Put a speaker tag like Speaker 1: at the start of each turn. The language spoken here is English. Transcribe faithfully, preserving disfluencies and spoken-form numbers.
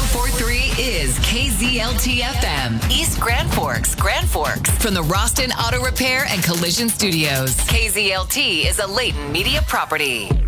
Speaker 1: four three is K Z L T F M, East Grand Forks, Grand Forks. From the Roston Auto Repair and Collision Studios, K Z L T is a Leighton Media property.